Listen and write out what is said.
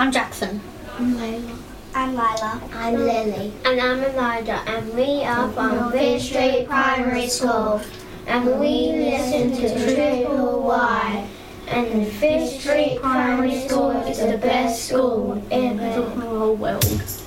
I'm Jackson. I'm Layla. I'm Lila. I'm Lily. And I'm Elijah, and we are from Fish Street Primary School. And we listen to Triple Y. And Fish Street Primary School is the best school in the whole world.